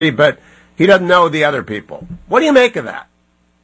but he doesn't know the other people. What do you make of that?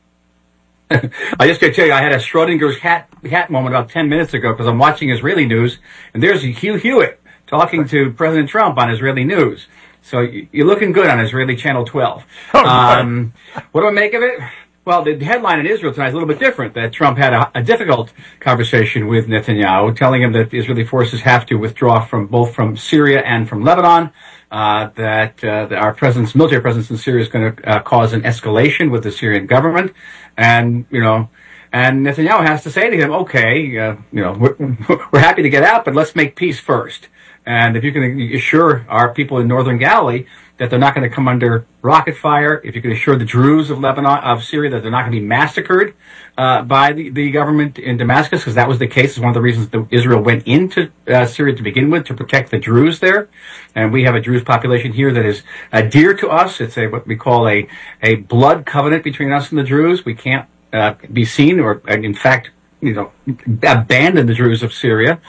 I just got to tell you, I had a Schrodinger's hat moment about 10 minutes ago because I'm watching Israeli news, and there's Hugh Hewitt talking to President Trump on Israeli news. So you're looking good on Israeli Channel 12. What do I make of it? Well, the headline in Israel tonight is a little bit different, that Trump had a difficult conversation with Netanyahu, telling him that the Israeli forces have to withdraw from both from Syria and from Lebanon, that our military presence in Syria is going to cause an escalation with the Syrian government. And Netanyahu has to say to him, okay, we're happy to get out, but let's make peace first. And if you can assure our people in northern Galilee that they're not going to come under rocket fire, if you can assure the Druze of Syria that they're not going to be massacred by the government in Damascus, because that was the case. It's one of the reasons that Israel went into Syria to begin with, to protect the Druze there. And we have a Druze population here that is dear to us. It's what we call a blood covenant between us and the Druze. We can't be seen, or in fact, abandon the Druze of Syria.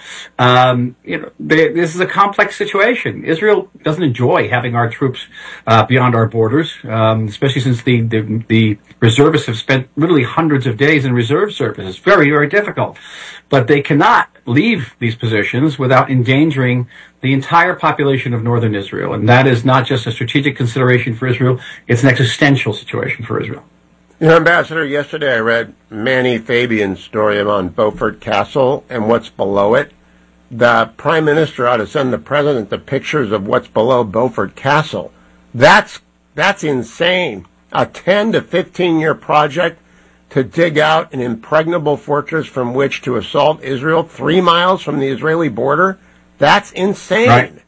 This is a complex situation. Israel doesn't enjoy having our troops beyond our borders, especially since the reservists have spent literally hundreds of days in reserve service. It's very, very difficult. But they cannot leave these positions without endangering the entire population of northern Israel. And that is not just a strategic consideration for Israel, it's an existential situation for Israel. Ambassador, yesterday I read Manny Fabian's story on Beaufort Castle and what's below it. The Prime Minister ought to send the President the pictures of what's below Beaufort Castle. That's insane. A 10 to 15-year project to dig out an impregnable fortress from which to assault Israel 3 miles from the Israeli border. That's insane. Right.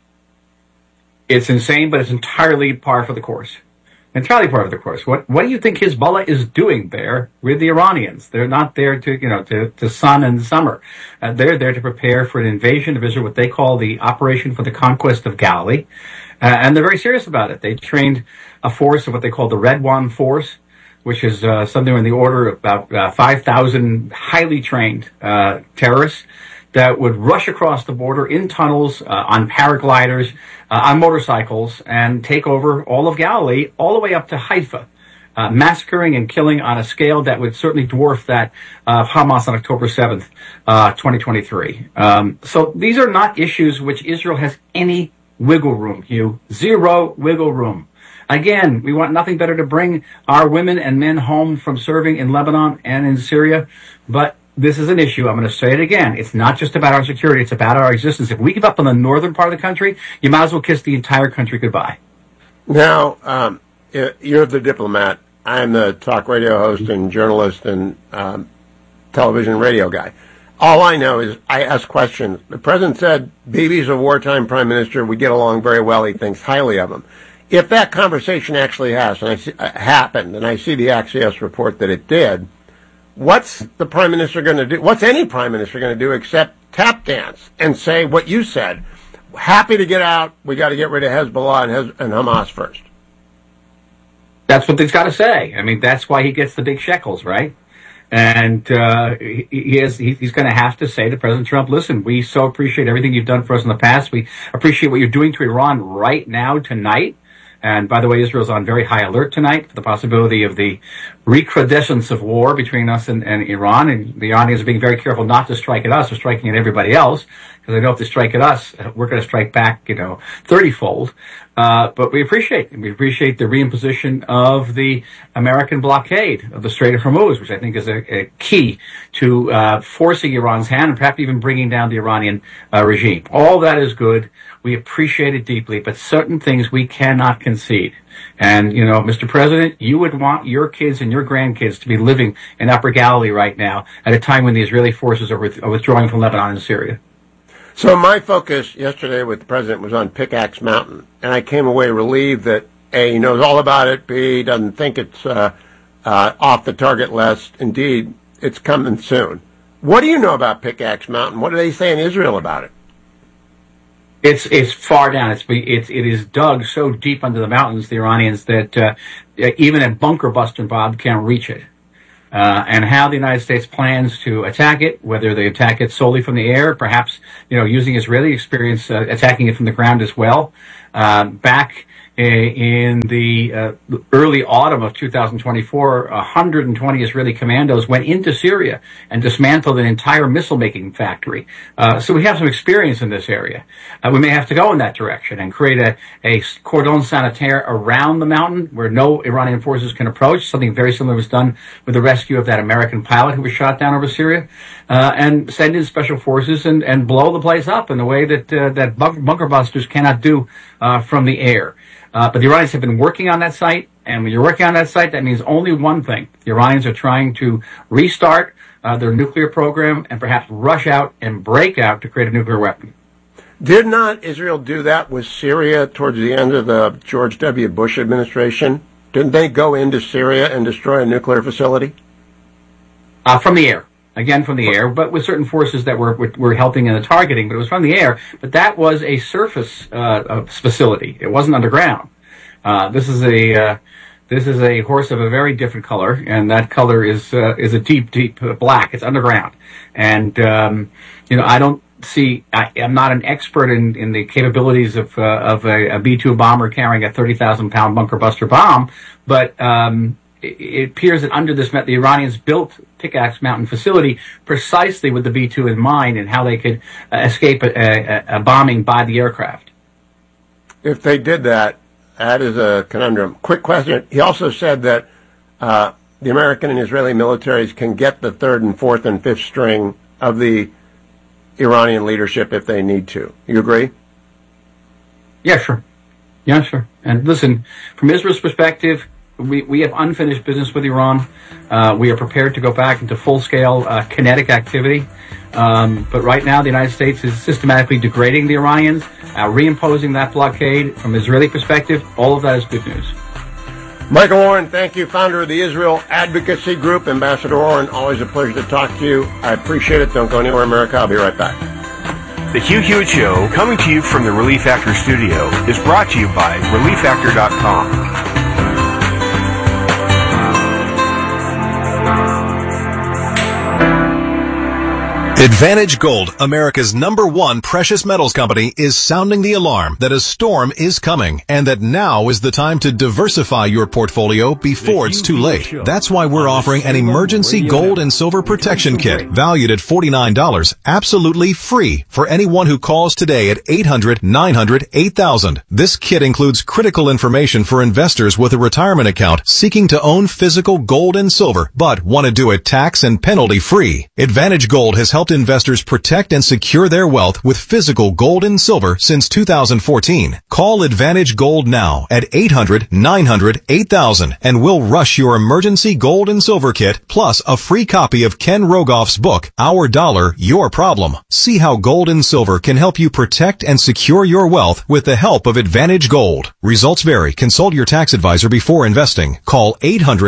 It's insane, but it's entirely par for the course. Entirely part of the course. What do you think Hezbollah is doing there with the Iranians? They're not there to sun and summer. They're there to prepare for an invasion of Israel, what they call the Operation for the Conquest of Galilee. And they're very serious about it. They trained a force of what they call the Red One Force, which is something in the order of about 5,000 highly trained terrorists that would rush across the border in tunnels, on paragliders, on motorcycles, and take over all of Galilee, all the way up to Haifa, massacring and killing on a scale that would certainly dwarf that of Hamas on October 7th, 2023. So these are not issues which Israel has any wiggle room, Hugh. Zero wiggle room. Again, we want nothing better to bring our women and men home from serving in Lebanon and in Syria, but this is an issue. I'm going to say it again. It's not just about our security. It's about our existence. If we give up on the northern part of the country, you might as well kiss the entire country goodbye. Now, you're the diplomat. I'm the talk radio host and journalist and television radio guy. All I know is I ask questions. The president said Bibi's a wartime prime minister. We get along very well. He thinks highly of him. If that conversation actually happened, and I see the Axios report that it did, what's the prime minister going to do? What's any prime minister going to do except tap dance and say what you said? Happy to get out. We got to get rid of Hezbollah and Hamas first. That's what he's got to say. I mean, that's why he gets the big shekels, right? And he's going to have to say to President Trump, listen, we so appreciate everything you've done for us in the past. We appreciate what you're doing to Iran right now, tonight. And by the way, Israel's on very high alert tonight for the possibility of the recrudescence of war between us and Iran. And the Iranians are being very careful not to strike at us or striking at everybody else, because they know if they strike at us, we're going to strike back, 30-fold. But we appreciate the reimposition of the American blockade of the Strait of Hormuz, which I think is a key to forcing Iran's hand and perhaps even bringing down the Iranian regime. All that is good. We appreciate it deeply, but certain things we cannot concede. And, Mr. President, you would want your kids and your grandkids to be living in Upper Galilee right now at a time when the Israeli forces are withdrawing from Lebanon and Syria. So my focus yesterday with the president was on Pickaxe Mountain, and I came away relieved that A, he knows all about it, B, he doesn't think it's off the target list. Indeed, it's coming soon. What do you know about Pickaxe Mountain? What do they say in Israel about it? It's far down. It is dug so deep under the mountains, the Iranians, that even a bunker buster, Bob, can't reach it. And how the United States plans to attack it, whether they attack it solely from the air, perhaps, using Israeli experience, attacking it from the ground as well. Back In the early autumn of 2024, 120 Israeli commandos went into Syria and dismantled an entire missile-making factory. So we have some experience in this area. We may have to go in that direction and create a cordon sanitaire around the mountain where no Iranian forces can approach. Something very similar was done with the rescue of that American pilot who was shot down over Syria, and send in special forces and blow the place up in a way that bunker busters cannot do from the air. But the Iranians have been working on that site, and when you're working on that site, that means only one thing. The Iranians are trying to restart their nuclear program and perhaps rush out and break out to create a nuclear weapon. Did not Israel do that with Syria towards the end of the George W. Bush administration? Didn't they go into Syria and destroy a nuclear facility? From the air. Again, from the air, but with certain forces that were helping in the targeting, but it was from the air. But that was a surface facility. It wasn't underground. This is a horse of a very different color, and that color is a deep black. It's underground, and I don't see. I'm not an expert in the capabilities of a B-2 bomber carrying a 30,000-pound bunker buster bomb, but it appears that under this, the Iranians built Pickaxe Mountain facility precisely with the B-2 in mind and how they could escape a bombing by the aircraft. If they did that, that is a conundrum. Quick question. He also said that the American and Israeli militaries can get the third and fourth and fifth string of the Iranian leadership if they need to. You agree? Yeah, sure. Yeah, sure. And listen, from Israel's perspective, we have unfinished business with Iran. We are prepared to go back into full-scale kinetic activity. But right now, the United States is systematically degrading the Iranians, reimposing that blockade. From Israeli perspective, all of that is good news. Michael Oren, thank you, founder of the Israel Advocacy Group. Ambassador Oren, always a pleasure to talk to you. I appreciate it. Don't go anywhere, America. I'll be right back. The Hugh Hewitt Show, coming to you from the Relief Factor studio, is brought to you by ReliefFactor.com. Advantage Gold, America's #1 precious metals company, is sounding the alarm that a storm is coming and that now is the time to diversify your portfolio before it's too late. That's why we're offering an emergency gold and silver protection kit valued at $49, absolutely free for anyone who calls today at 800-900-8000. This kit includes critical information for investors with a retirement account seeking to own physical gold and silver but want to do it tax and penalty free. Advantage Gold has helped investors protect and secure their wealth with physical gold and silver since 2014. Call Advantage Gold now at 800-900-8000 and we'll rush your emergency gold and silver kit plus a free copy of Ken Rogoff's book, Our Dollar, Your Problem. See how gold and silver can help you protect and secure your wealth with the help of Advantage Gold. Results vary. Consult your tax advisor before investing. Call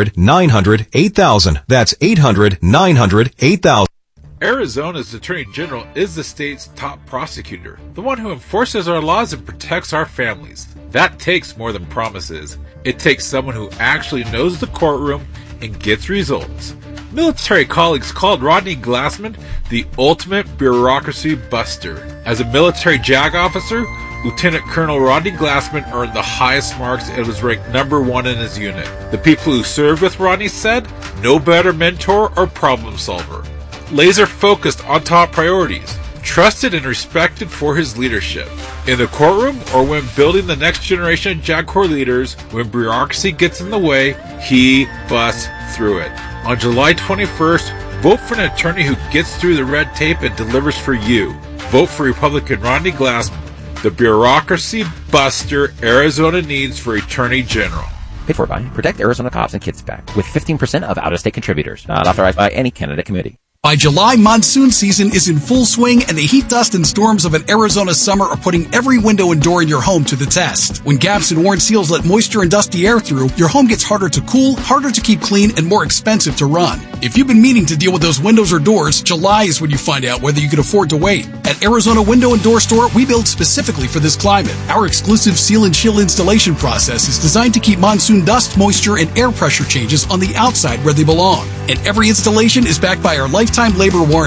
800-900-8000. That's 800-900-8000. Arizona's Attorney General is the state's top prosecutor, the one who enforces our laws and protects our families. That takes more than promises. It takes someone who actually knows the courtroom and gets results. Military colleagues called Rodney Glassman the ultimate bureaucracy buster. As a military JAG officer, Lieutenant Colonel Rodney Glassman earned the highest marks and was ranked #1 in his unit. The people who served with Rodney said, no better mentor or problem solver. Laser focused on top priorities, trusted and respected for his leadership. In the courtroom or when building the next generation of JAG Corps leaders, when bureaucracy gets in the way, he busts through it. On July 21st, vote for an attorney who gets through the red tape and delivers for you. Vote for Republican Rodney Glassman, the bureaucracy buster Arizona needs for Attorney General. Paid for by Protect Arizona Cops and Kids PAC with 15% of out-of-state contributors. Not authorized by any candidate committee. By July, monsoon season is in full swing, and the heat, dust, and storms of an Arizona summer are putting every window and door in your home to the test. When gaps and worn seals let moisture and dusty air through, your home gets harder to cool, harder to keep clean, and more expensive to run. If you've been meaning to deal with those windows or doors, July is when you find out whether you can afford to wait. At Arizona Window and Door Store, we build specifically for this climate. Our exclusive seal and chill installation process is designed to keep monsoon dust, moisture, and air pressure changes on the outside where they belong. And every installation is backed by our lifetime labor warranty.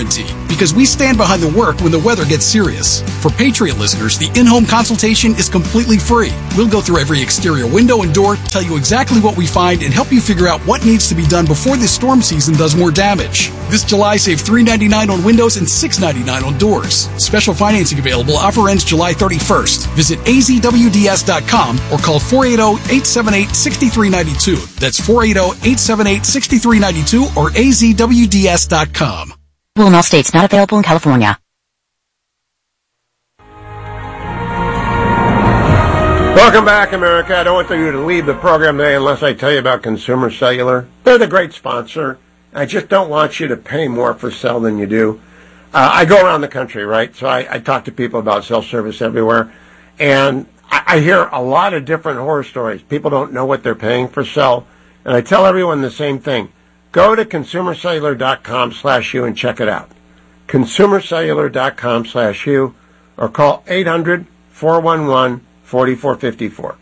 because we stand behind the work when the weather gets serious. For Patriot listeners, the in-home consultation is completely free. We'll go through every exterior window and door, tell you exactly what we find, and help you figure out what needs to be done before this storm season does more damage. This July, save $3.99 on windows and $6.99 on doors. Special financing available. Offer ends July 31st. Visit azwds.com or call 480-878-6392. That's 480-878-6392 or azwds.com. In all states, not available in California. Welcome back, America. I don't want you to leave the program today unless I tell you about Consumer Cellular. They're the great sponsor. I just don't want you to pay more for cell than you do. I go around the country, right? So I talk to people about cell service everywhere. And I hear a lot of different horror stories. People don't know what they're paying for cell. And I tell everyone the same thing. Go to consumercellular.com/U and check it out. Consumercellular.com/U or call 800-411-4454.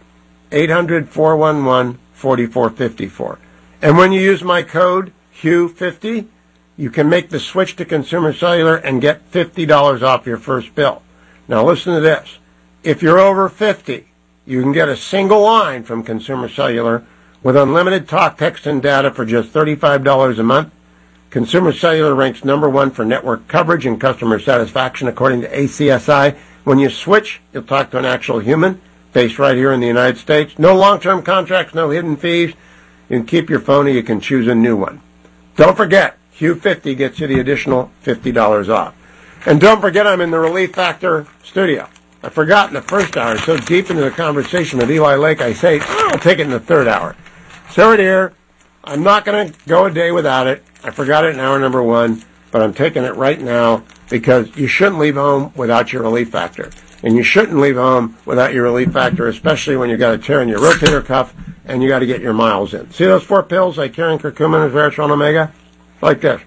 800-411-4454. And when you use my code, HUGH50, you can make the switch to Consumer Cellular and get $50 off your first bill. Now listen to this. If you're over 50, you can get a single line from Consumer Cellular with unlimited talk, text, and data for just $35 a month. Consumer Cellular ranks #1 for network coverage and customer satisfaction according to ACSI. When you switch, you'll talk to an actual human based right here in the United States. No long-term contracts, no hidden fees. You can keep your phone or you can choose a new one. Don't forget, HUGH50 gets you the additional $50 off. And don't forget, I'm in the Relief Factor studio. I forgot in the first hour, so deep into the conversation with Eli Lake, I say, I'll take it in the third hour. So right here, I'm not going to go a day without it. I forgot it in hour number 1, but I'm taking it right now because you shouldn't leave home without your Relief Factor. And you shouldn't leave home without your Relief Factor, especially when you've got a tear in your rotator cuff and you got to get your miles in. See those 4 pills like carrying curcumin, resveratrol, omega? Like this.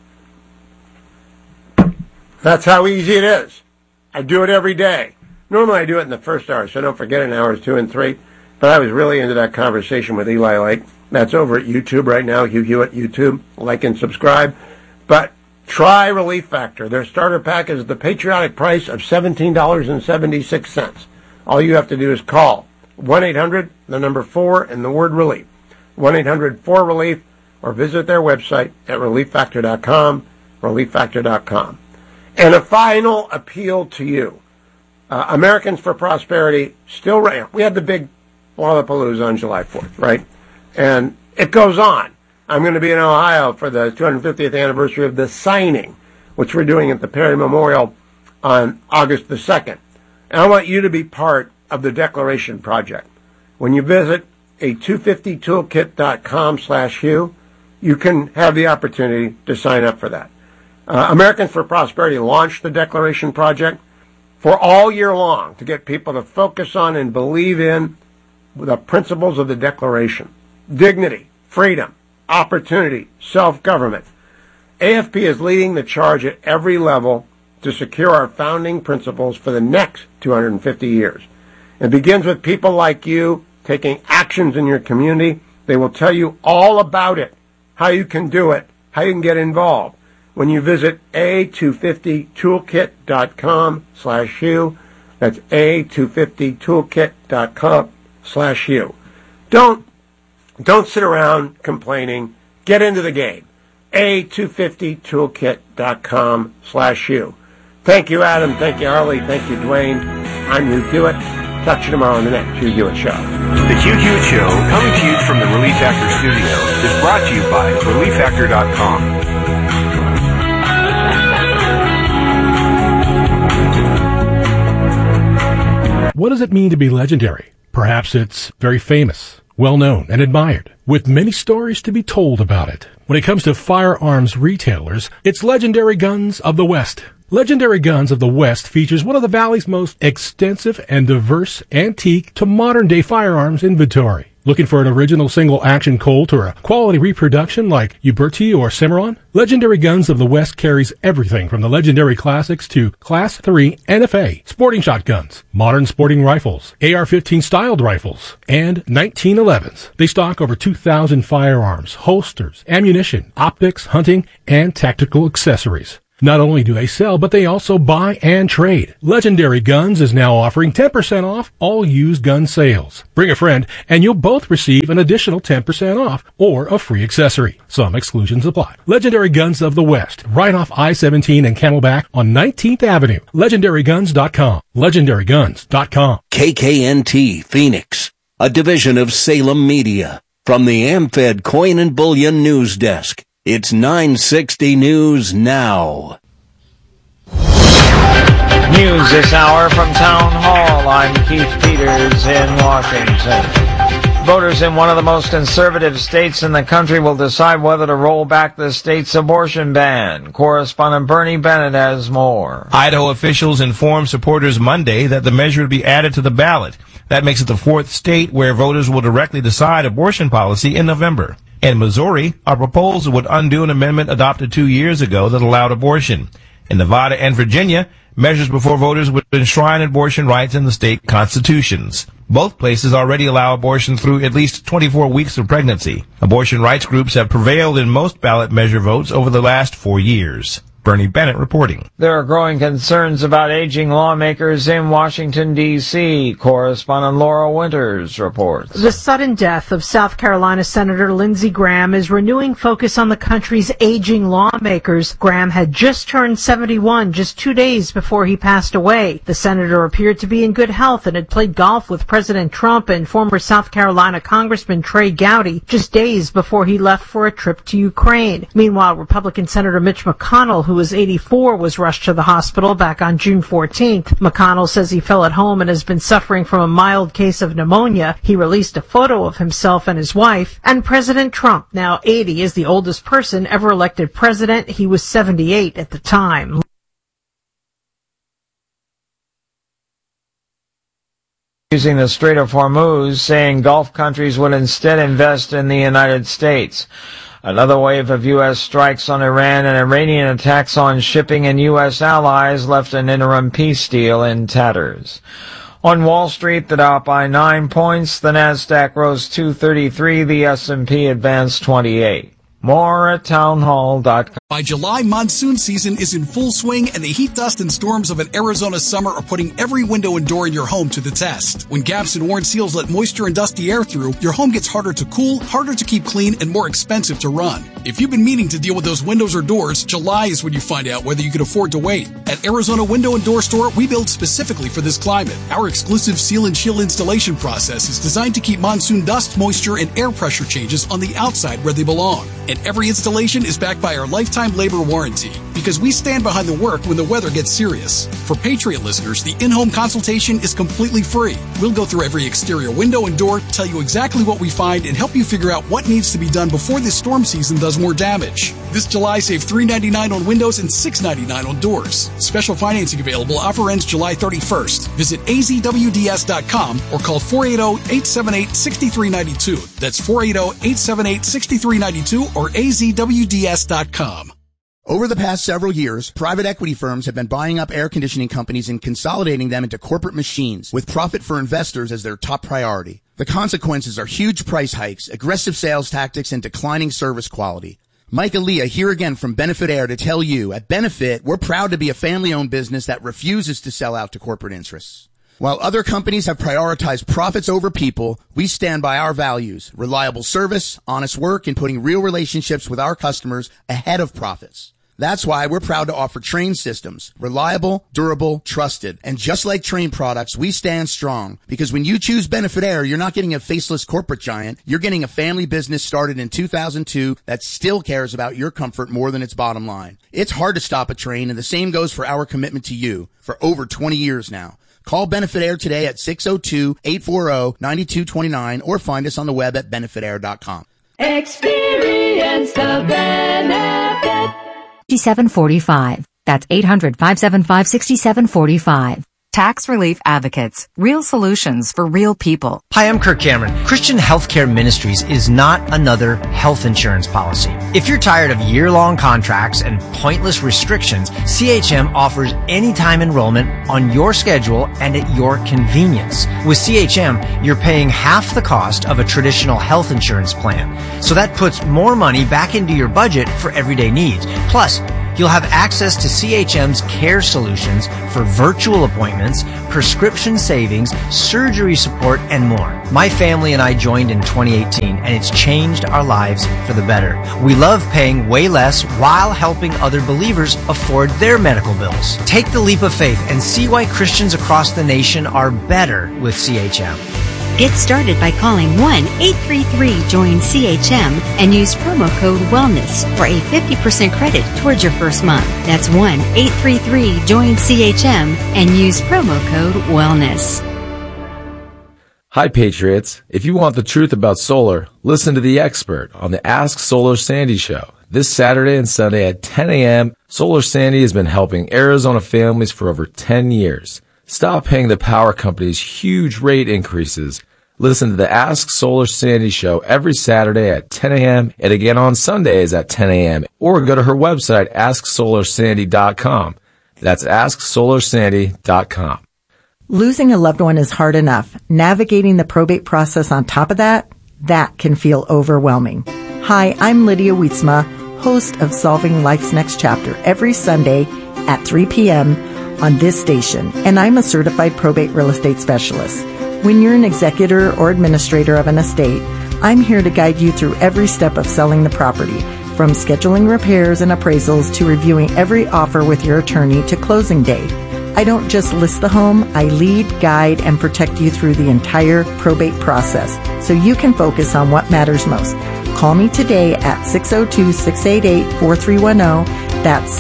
That's how easy it is. I do it every day. Normally I do it in the first hour, so don't forget in hours 2 and 3. But I was really into that conversation with Eli Lake. That's over at YouTube right now, Hugh Hewitt YouTube. Like and subscribe. But try Relief Factor. Their starter pack is the patriotic price of $17.76. All you have to do is call 1-800, the number 4, and the word relief. 1-800-4-RELIEF, or visit their website at relieffactor.com, relieffactor.com. And a final appeal to you. Americans for Prosperity still ran. We had the big Lollapalooza on July 4th, right? And it goes on. I'm going to be in Ohio for the 250th anniversary of the signing, which we're doing at the Perry Memorial on August the 2nd. And I want you to be part of the Declaration Project. When you visit a250toolkit.com/Hugh, you can have the opportunity to sign up for that. Americans for Prosperity launched the Declaration Project for all year long to get people to focus on and believe in the principles of the Declaration. Dignity, freedom, opportunity, self-government. AFP is leading the charge at every level to secure our founding principles for the next 250 years. It begins with people like you taking actions in your community. They will tell you all about it, how you can do it, how you can get involved. When you visit a250toolkit.com/Hugh, that's a250toolkit.com/Hugh. Don't sit around complaining. Get into the game. a250toolkit.com/Hugh. Thank you, Adam. Thank you, Harley. Thank you, Dwayne. I'm Hugh Hewitt. Talk to you tomorrow on the next Hugh Hewitt Show. The Hugh Hewitt Show, coming to you from the Relief Factor studio, is brought to you by relieffactor.com. What does it mean to be legendary? Perhaps it's very famous, well-known, and admired, with many stories to be told about it. When it comes to firearms retailers, it's Legendary Guns of the West. Legendary Guns of the West features one of the Valley's most extensive and diverse antique to modern-day firearms inventory. Looking for an original single-action Colt or a quality reproduction like Uberti or Cimarron? Legendary Guns of the West carries everything from the legendary classics to Class 3 NFA sporting shotguns, modern sporting rifles, AR-15 styled rifles, and 1911s. They stock over 2,000 firearms, holsters, ammunition, optics, hunting, and tactical accessories. Not only do they sell, but they also buy and trade. Legendary Guns is now offering 10% off all used gun sales. Bring a friend and you'll both receive an additional 10% off or a free accessory. Some exclusions apply. Legendary Guns of the West, right off I-17 and Camelback on 19th Avenue. LegendaryGuns.com. LegendaryGuns.com. KKNT Phoenix, a division of Salem Media. From the AmFed Coin and Bullion News Desk, it's 960 News Now. News this hour from Town Hall. I'm Keith Peters in Washington. Voters in one of the most conservative states in the country will decide whether to roll back the state's abortion ban. Correspondent Bernie Bennett has more. Idaho officials informed supporters Monday that the measure would be added to the ballot. That makes it the fourth state where voters will directly decide abortion policy in November. In Missouri, a proposal would undo an amendment adopted 2 years ago that allowed abortion. In Nevada and Virginia, measures before voters would enshrine abortion rights in the state constitutions. Both places already allow abortion through at least 24 weeks of pregnancy. Abortion rights groups have prevailed in most ballot measure votes over the last 4 years. Bernie Bennett reporting. There are growing concerns about aging lawmakers in Washington, D.C. Correspondent Laura Winters reports. The sudden death of South Carolina Senator Lindsey Graham is renewing focus on the country's aging lawmakers. Graham had just turned 71 just 2 days before he passed away. The senator appeared to be in good health and had played golf with President Trump and former South Carolina Congressman Trey Gowdy just days before he left for a trip to Ukraine. Meanwhile, Republican Senator Mitch McConnell, who was 84, was rushed to the hospital back on June 14th. McConnell says he fell at home and has been suffering from a mild case of pneumonia. He released a photo of himself and his wife. And President Trump, now 80, is the oldest person ever elected president. He was 78 at the time. Using the Strait of Hormuz, saying Gulf countries would instead invest in the United States. Another wave of U.S. strikes on Iran and Iranian attacks on shipping and U.S. allies left an interim peace deal in tatters. On Wall Street, the Dow up by 9 points, the Nasdaq rose 233, the S&P advanced 28. More at townhall.com. By July, monsoon season is in full swing, and the heat, dust, and storms of an Arizona summer are putting every window and door in your home to the test. When gaps and worn seals let moisture and dusty air through, your home gets harder to cool, harder to keep clean, and more expensive to run. If you've been meaning to deal with those windows or doors, July is when you find out whether you can afford to wait. At Arizona Window and Door Store, we build specifically for this climate. Our exclusive seal and chill installation process is designed to keep monsoon dust, moisture, and air pressure changes on the outside where they belong. And every installation is backed by our lifetime labor warranty, because we stand behind the work when the weather gets serious. For Patriot listeners, the in-home consultation is completely free. We'll go through every exterior window and door, tell you exactly what we find, and help you figure out what needs to be done before this storm season does more damage. This July, save $3.99 on windows and $6.99 on doors. Special financing available. Offer ends July 31st. Visit azwds.com or call 480-878-6392. That's 480-878-6392 or azwds.com. Over the past several years, private equity firms have been buying up air conditioning companies and consolidating them into corporate machines, with profit for investors as their top priority. The consequences are huge price hikes, aggressive sales tactics, and declining service quality. Mike Aaliyah here again from Benefit Air to tell you, at Benefit, we're proud to be a family-owned business that refuses to sell out to corporate interests. While other companies have prioritized profits over people, we stand by our values: reliable service, honest work, and putting real relationships with our customers ahead of profits. That's why we're proud to offer Trane systems. Reliable, durable, trusted. And just like Trane products, we stand strong. Because when you choose Benefit Air, you're not getting a faceless corporate giant. You're getting a family business started in 2002 that still cares about your comfort more than its bottom line. It's hard to stop a Trane, and the same goes for our commitment to you for over 20 years now. Call Benefit Air today at 602-840-9229 or find us on the web at benefitair.com. Experience the benefit. 6745. That's 800-575-6745. Tax Relief Advocates. Real solutions for real people. Hi, I'm Kirk Cameron. Christian Healthcare Ministries is not another health insurance policy. If you're tired of year-long contracts and pointless restrictions, CHM offers anytime enrollment on your schedule and at your convenience. With CHM, you're paying half the cost of a traditional health insurance plan. So that puts more money back into your budget for everyday needs. Plus, You'll have access to CHM's care solutions for virtual appointments, prescription savings, surgery support, and more. My family and I joined in 2018, and it's changed our lives for the better. We love paying way less while helping other believers afford their medical bills. Take the leap of faith and see why Christians across the nation are better with CHM. Get started by calling 1-833-JOIN-CHM and use promo code WELLNESS for a 50% credit towards your first month. That's 1-833-JOIN-CHM and use promo code WELLNESS. Hi, Patriots. If you want the truth about solar, listen to The Expert on the Ask Solar Sandy show. This Saturday and Sunday at 10 a.m., Solar Sandy has been helping Arizona families for over 10 years. Stop paying the power companies huge rate increases. Listen to the Ask Solar Sandy show every Saturday at 10 a.m. and again on Sundays at 10 a.m. Or go to her website, AskSolarSandy.com. That's AskSolarSandy.com. Losing a loved one is hard enough. Navigating the probate process on top of that can feel overwhelming. Hi, I'm Lydia Wietzma, host of Solving Life's Next Chapter, every Sunday at 3 p.m. on this station, and I'm a certified probate real estate specialist. When you're an executor or administrator of an estate, I'm here to guide you through every step of selling the property, from scheduling repairs and appraisals to reviewing every offer with your attorney to closing day. I don't just list the home, I lead, guide, and protect you through the entire probate process so you can focus on what matters most. Call me today at 602-688-4310. That's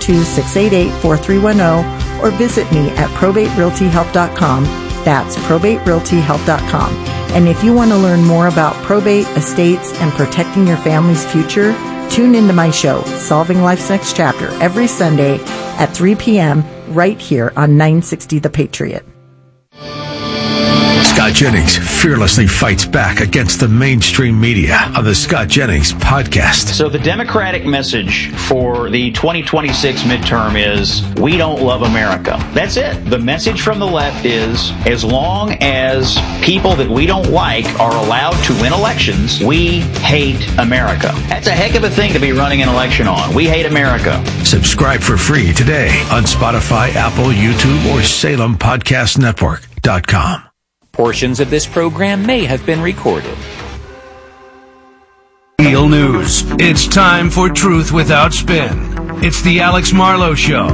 602-688-4310. Or visit me at probaterealtyhelp.com. That's probaterealtyhelp.com. And if you want to learn more about probate, estates, and protecting your family's future, tune into my show, Solving Life's Next Chapter, every Sunday at 3 p.m. right here on 960 The Patriot. Scott Jennings fearlessly fights back against the mainstream media on the Scott Jennings podcast. So the Democratic message for the 2026 midterm is, we don't love America. That's it. The message from the left is, as long as people that we don't like are allowed to win elections, we hate America. That's a heck of a thing to be running an election on. We hate America. Subscribe for free today on Spotify, Apple, YouTube, or SalemPodcastNetwork.com. Portions of this program may have been recorded. Real news. It's time for Truth Without Spin. It's the Alex Marlowe Show.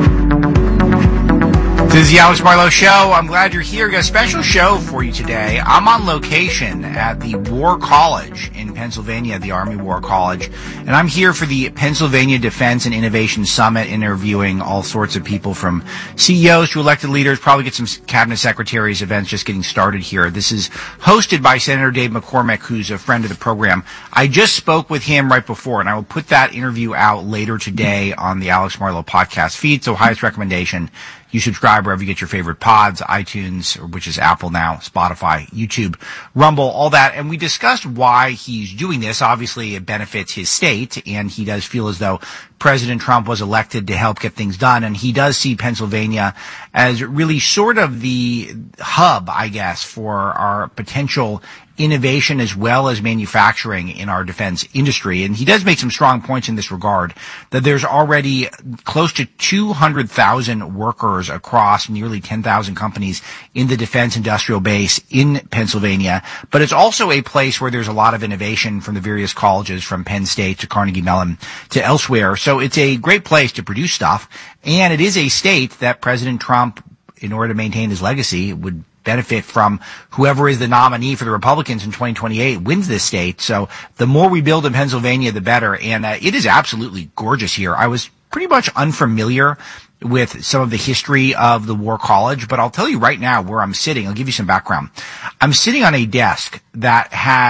This is the Alex Marlowe Show. I'm glad you're here. Got a special show for you today. I'm on location at the War College in Pennsylvania, the Army War College, and I'm here for the Pennsylvania Defense and Innovation Summit, interviewing all sorts of people from CEOs to elected leaders, probably get some cabinet secretaries, events just getting started here. This is hosted by Senator Dave McCormick, who's a friend of the program. I just spoke with him right before, and I will put that interview out later today on the Alex Marlowe podcast feed, so highest recommendation. You subscribe wherever you get your favorite pods, iTunes, which is Apple now, Spotify, YouTube, Rumble, all that. And we discussed why he's doing this. Obviously, it benefits his state, and he does feel as though President Trump was elected to help get things done. And he does see Pennsylvania as really sort of the hub, I guess, for our potential innovation as well as manufacturing in our defense industry. And he does make some strong points in this regard, that there's already close to 200,000 workers across nearly 10,000 companies in the defense industrial base in Pennsylvania. But it's also a place where there's a lot of innovation from the various colleges, from Penn State to Carnegie Mellon to elsewhere. So it's a great place to produce stuff. And it is a state that President Trump, in order to maintain his legacy, would benefit from. Whoever is the nominee for the Republicans in 2028 wins this state. So the more we build in Pennsylvania, the better. And it is absolutely gorgeous here. I was pretty much unfamiliar with some of the history of the War College, but I'll tell you right now where I'm sitting. I'll give you some background. I'm sitting on a desk that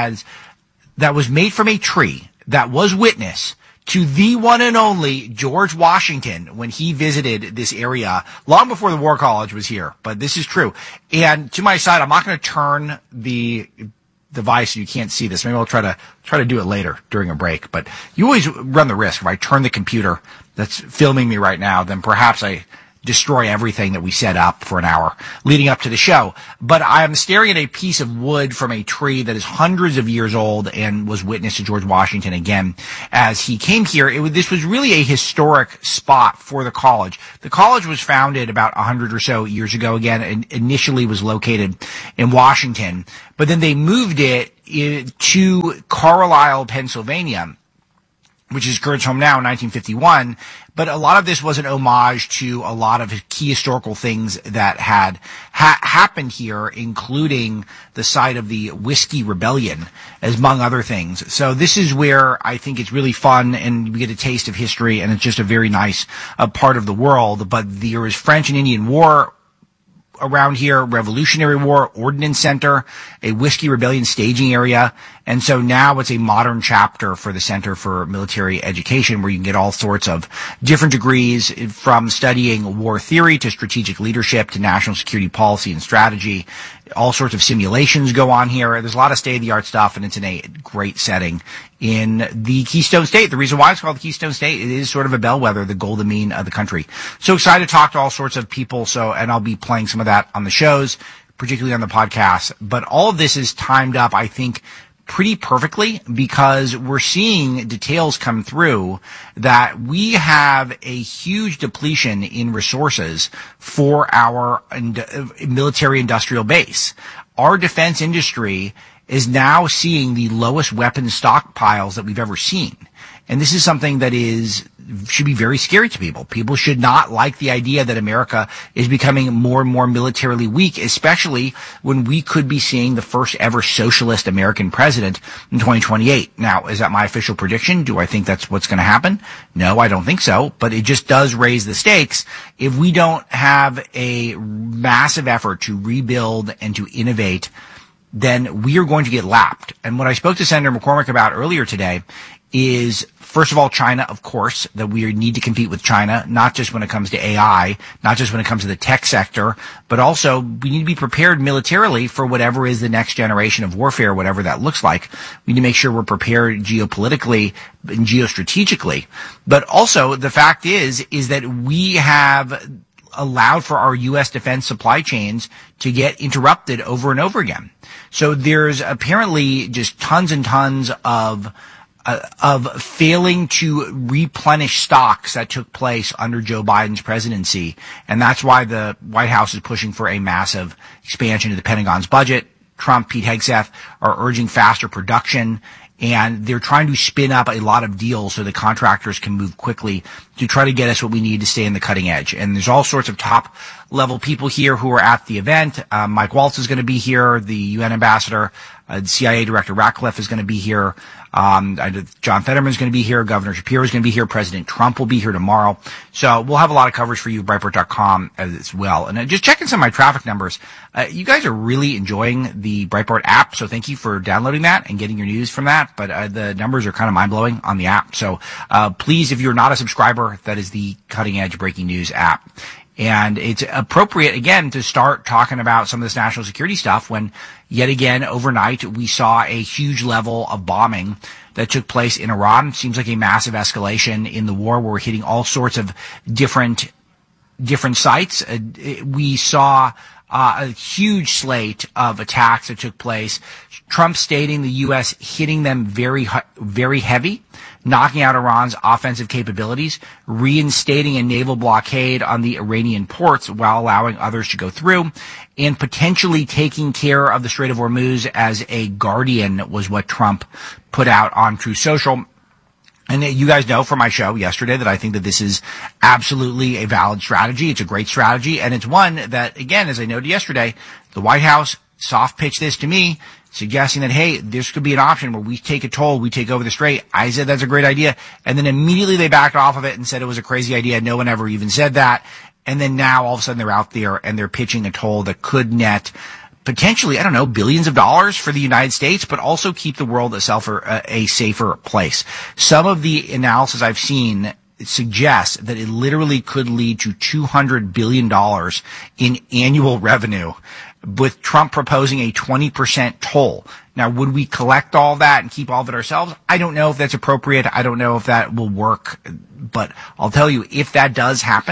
was made from a tree that was witness to the one and only George Washington when he visited this area long before the War College was here. But this is true. And to my side, I'm not going to turn the device so you can't see this. Maybe I'll try to do it later during a break. But you always run the risk. If I turn the computer that's filming me right now, then perhaps I destroy everything that we set up for an hour leading up to the show. But I am staring at a piece of wood from a tree that is hundreds of years old and was witness to George Washington again as he came here. This was really a historic spot for the college. The college was founded about 100 or so years ago again, and initially was located in Washington, but then they moved it to Carlisle, Pennsylvania, which is Kurt's home now in 1951. But a lot of this was an homage to a lot of key historical things that had happened here, including the site of the Whiskey Rebellion, among other things. So this is where I think it's really fun, and we get a taste of history, and it's just a very nice part of the world. But there was French and Indian War around here, Revolutionary War, Ordnance Center, a Whiskey Rebellion staging area. And so now it's a modern chapter for the Center for Military Education, where you can get all sorts of different degrees, from studying war theory to strategic leadership to national security policy and strategy. All sorts of simulations go on here. There's a lot of state-of-the-art stuff, and it's in a great setting in the Keystone State. The reason why it's called the Keystone State, it is sort of a bellwether, the golden mean of the country. So excited to talk to all sorts of people. And I'll be playing some of that on the shows, particularly on the podcast. But all of this is timed up, I think, pretty perfectly, because we're seeing details come through that we have a huge depletion in resources for our military industrial base. Our defense industry is now seeing the lowest weapons stockpiles that we've ever seen. And this is something that should be very scary to people. People should not like the idea that America is becoming more and more militarily weak, especially when we could be seeing the first ever socialist American president in 2028. Now, is that my official prediction? Do I think that's what's going to happen? No, I don't think so. But it just does raise the stakes if we don't have a massive effort to rebuild and to innovate. Then we are going to get lapped. And what I spoke to Senator McCormick about earlier today is, first of all, China, of course, that we need to compete with China, not just when it comes to AI, not just when it comes to the tech sector, but also we need to be prepared militarily for whatever is the next generation of warfare, whatever that looks like. We need to make sure we're prepared geopolitically and geostrategically. But also the fact is that we have allowed for our U.S. defense supply chains to get interrupted over and over again. So there's apparently just tons and tons of failing to replenish stocks that took place under Joe Biden's presidency. And that's why the White House is pushing for a massive expansion of the Pentagon's budget. Trump, Pete Hegseth are urging faster production, and they're trying to spin up a lot of deals so the contractors can move quickly to try to get us what we need to stay in the cutting edge. And there's all sorts of top level people here who are at the event. Mike Waltz is going to be here, the UN ambassador. CIA Director Ratcliffe is going to be here. John Fetterman is going to be here. Governor Shapiro is going to be here. President Trump will be here tomorrow. So we'll have a lot of coverage for you, Breitbart.com as well. And just checking some of my traffic numbers. You guys are really enjoying the Breitbart app. So thank you for downloading that and getting your news from that. But the numbers are kind of mind blowing on the app. So please, if you're not a subscriber, that is the cutting edge breaking news app. And it's appropriate, again, to start talking about some of this national security stuff when, yet again, overnight, we saw a huge level of bombing that took place in Iran. It seems like a massive escalation in the war where we're hitting all sorts of different sites. We saw a huge slate of attacks that took place. Trump stating the U.S. hitting them very, very heavy, knocking out Iran's offensive capabilities, reinstating a naval blockade on the Iranian ports while allowing others to go through, and potentially taking care of the Strait of Hormuz as a guardian was what Trump put out on Truth Social. And you guys know from my show yesterday that I think that this is absolutely a valid strategy. It's a great strategy, and it's one that, again, as I noted yesterday, the White House soft pitched this to me, suggesting that, hey, this could be an option where we take a toll, we take over the strait. I said that's a great idea, and then immediately they backed off of it and said it was a crazy idea. No one ever even said that. And then now all of a sudden they're out there and they're pitching a toll that could net potentially, I don't know, billions of dollars for the United States, but also keep the world itself a safer place. Some of the analysis I've seen suggests that it literally could lead to $200 billion in annual revenue, with Trump proposing a 20% toll. Now, would we collect all that and keep all of it ourselves? I don't know if that's appropriate. I don't know if that will work. But I'll tell you, if that does happen,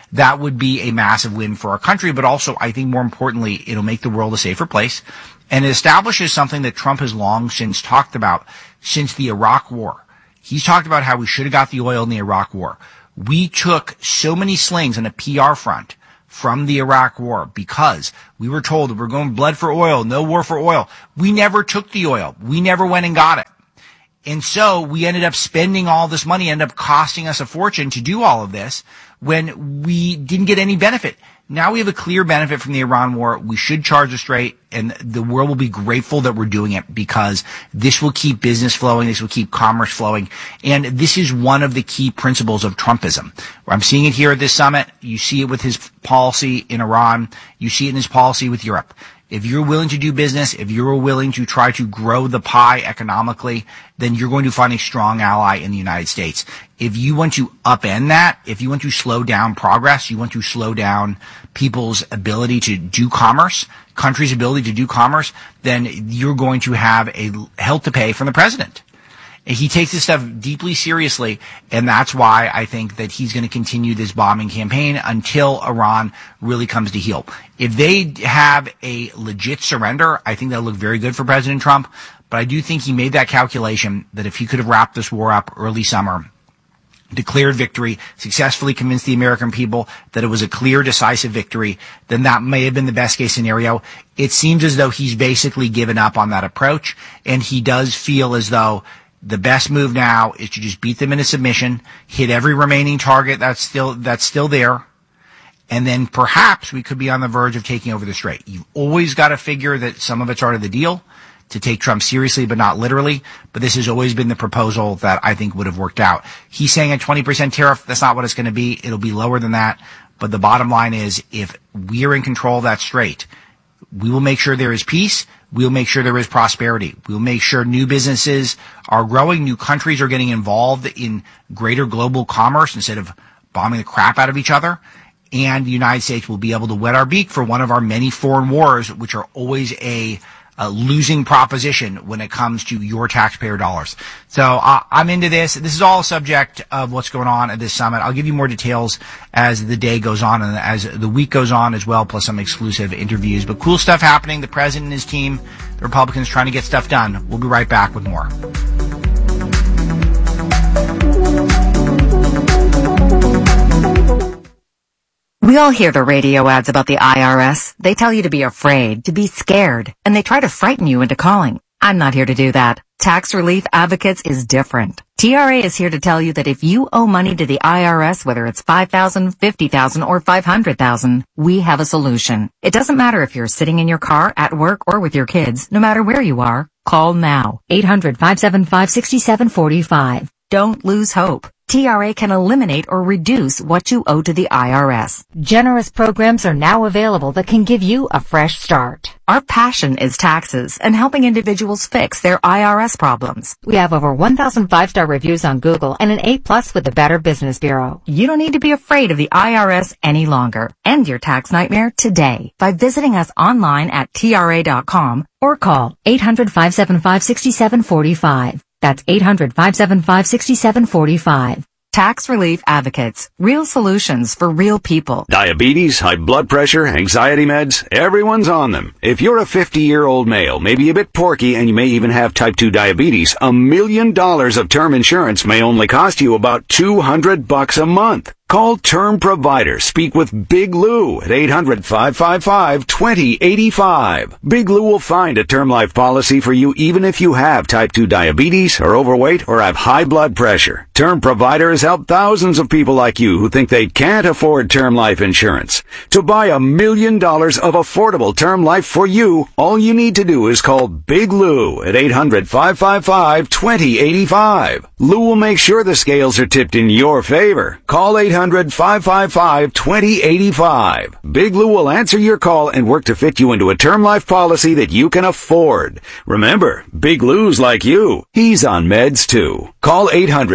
that would be a massive win for our country, but also, I think more importantly, it'll make the world a safer place. And it establishes something that Trump has long since talked about since the Iraq War. He's talked about how we should have got the oil in the Iraq War. We took so many slings on a PR front from the Iraq War because we were told that we're going blood for oil, no war for oil. We never took the oil. We never went and got it. And so we ended up spending all this money, ended up costing us a fortune to do all of this when we didn't get any benefit. Now we have a clear benefit from the Iran war. We should charge it straight, and the world will be grateful that we're doing it because this will keep business flowing. This will keep commerce flowing. And this is one of the key principles of Trumpism. I'm seeing it here at this summit. You see it with his policy in Iran. You see it in his policy with Europe. If you're willing to do business, if you're willing to try to grow the pie economically, then you're going to find a strong ally in the United States. If you want to upend that, if you want to slow down progress, you want to slow down people's ability to do commerce, countries' ability to do commerce, then you're going to have a hell to pay from the president. He takes this stuff deeply seriously, and that's why I think that he's going to continue this bombing campaign until Iran really comes to heel. If they have a legit surrender, I think that'll look very good for President Trump, but I do think he made that calculation that if he could have wrapped this war up early summer, declared victory, successfully convinced the American people that it was a clear, decisive victory, then that may have been the best case scenario. It seems as though he's basically given up on that approach, and he does feel as though the best move now is to just beat them in a submission, hit every remaining target that's still there, and then perhaps we could be on the verge of taking over the strait. You've always got to figure that some of it's part of the deal to take Trump seriously, but not literally. But this has always been the proposal that I think would have worked out. He's saying a 20% tariff. That's not what it's going to be. It'll be lower than that. But the bottom line is, if we are in control of that strait, we will make sure there is peace. We'll make sure there is prosperity. We'll make sure new businesses are growing, new countries are getting involved in greater global commerce instead of bombing the crap out of each other. And the United States will be able to wet our beak for one of our many foreign wars, which are always a losing proposition when it comes to your taxpayer dollars. So I'm into this. This is all a subject of what's going on at this summit. I'll give you more details as the day goes on and as the week goes on as well, plus some exclusive interviews. But cool stuff happening. The president and his team, the Republicans trying to get stuff done. We'll be right back with more. We all hear the radio ads about the IRS. They tell you to be afraid, to be scared, and they try to frighten you into calling. I'm not here to do that. Tax Relief Advocates is different. TRA is here to tell you that if you owe money to the IRS, whether it's $5,000, $50,000, or $500,000, we have a solution. It doesn't matter if you're sitting in your car, at work, or with your kids. No matter where you are, call now. 800-575-6745. Don't lose hope. TRA can eliminate or reduce what you owe to the IRS. Generous programs are now available that can give you a fresh start. Our passion is taxes and helping individuals fix their IRS problems. We have over 1,000 5-star reviews on Google and an A+ with the Better Business Bureau. You don't need to be afraid of the IRS any longer. End your tax nightmare today by visiting us online at TRA.com or call 800-575-6745. That's 800-575-6745. Tax Relief Advocates. Real solutions for real people. Diabetes, high blood pressure, anxiety meds, everyone's on them. If you're a 50-year-old male, maybe a bit porky, and you may even have type 2 diabetes, $1 million of term insurance may only cost you about $200 a month. Call Term Provider. Speak with Big Lou at 800-555-2085. Big Lou will find a term life policy for you even if you have type 2 diabetes, are overweight, or have high blood pressure. Term Provider has helped thousands of people like you who think they can't afford term life insurance. To buy $1 million of affordable term life for you, all you need to do is call Big Lou at 800-555-2085. Lou will make sure the scales are tipped in your favor. Call 800-555-2085. Big Lou will answer your call and work to fit you into a term life policy that you can afford. Remember, Big Lou's like you. He's on meds too. Call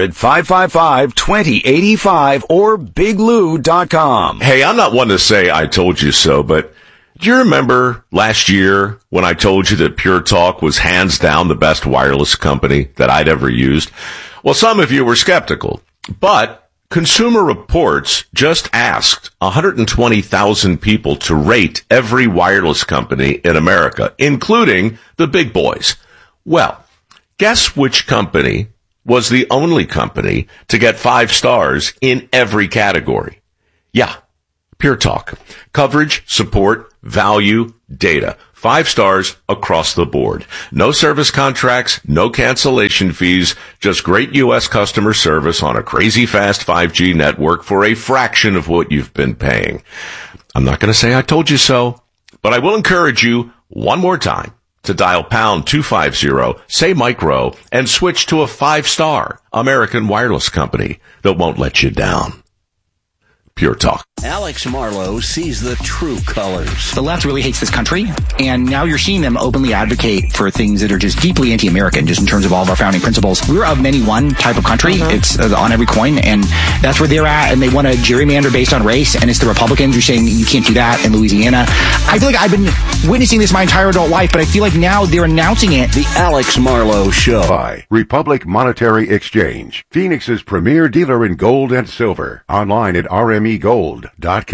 800-555-2085 or biglou.com. Hey, I'm not one to say I told you so, but do you remember last year when I told you that Pure Talk was hands down the best wireless company that I'd ever used? Well, some of you were skeptical, but Consumer Reports just asked 120,000 people to rate every wireless company in America, including the big boys. Well, guess which company was the only company to get 5 stars in every category? Yeah, Pure Talk. Coverage, support, value, data. 5 stars across the board. No service contracts, no cancellation fees, just great U.S. customer service on a crazy fast 5G network for a fraction of what you've been paying. I'm not going to say I told you so, but I will encourage you one more time to dial pound 250, say micro, and switch to a 5-star American wireless company that won't let you down. Pure Talk. Alex Marlowe sees the true colors. The left really hates this country, and now you're seeing them openly advocate for things that are just deeply anti-American, just in terms of all of our founding principles. We're of many one type of country. It's on every coin, and that's where they're at, and they want to gerrymander based on race, and it's the Republicans who are saying you can't do that in Louisiana. I feel like I've been witnessing this my entire adult life, but I feel like now they're announcing it. The Alex Marlowe Show. By Republic Monetary Exchange, Phoenix's premier dealer in gold and silver. Online at rmegold.com.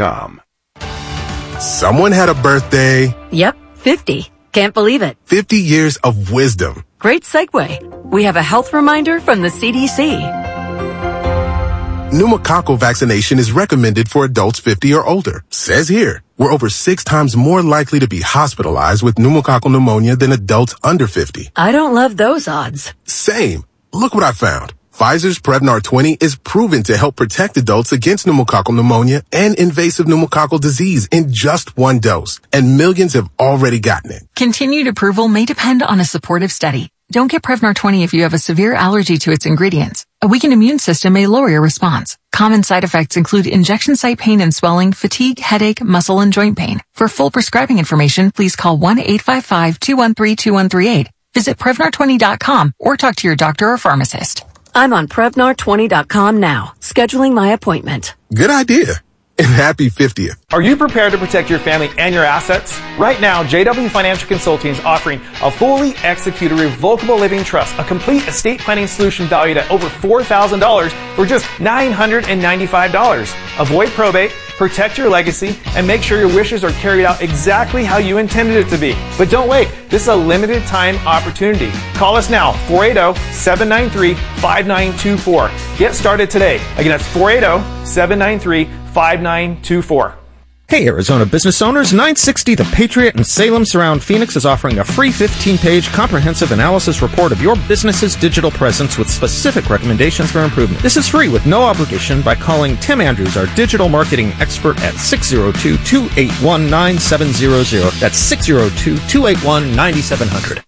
Someone had a birthday. Yep, 50. Can't believe it. 50 years of wisdom. Great segue. We have a health reminder from the CDC. Pneumococcal vaccination is recommended for adults 50 or older. Says here, we're over 6 times more likely to be hospitalized with pneumococcal pneumonia than adults under 50. I don't love those odds. Same. Look what I found. Pfizer's Prevnar 20 is proven to help protect adults against pneumococcal pneumonia and invasive pneumococcal disease in just 1 dose, and millions have already gotten it. Continued approval may depend on a supportive study. Don't get Prevnar 20 if you have a severe allergy to its ingredients. A weakened immune system may lower your response. Common side effects include injection site pain and swelling, fatigue, headache, muscle, and joint pain. For full prescribing information, please call 1-855-213-2138. Visit Prevnar20.com or talk to your doctor or pharmacist. I'm on Prevnar20.com now, scheduling my appointment. Good idea. And happy 50th. Are you prepared to protect your family and your assets? Right now, JW Financial Consulting is offering a fully executed revocable living trust, a complete estate planning solution valued at over $4,000 for just $995. Avoid probate, protect your legacy, and make sure your wishes are carried out exactly how you intended it to be. But don't wait. This is a limited time opportunity. Call us now, 480-793-5924. Get started today. Again, that's 480-793-5924. Hey, Arizona business owners, 960 The Patriot in Salem Surround Phoenix is offering a free 15-page comprehensive analysis report of your business's digital presence with specific recommendations for improvement. This is free with no obligation by calling Tim Andrews, our digital marketing expert, at 602-281-9700. That's 602-281-9700.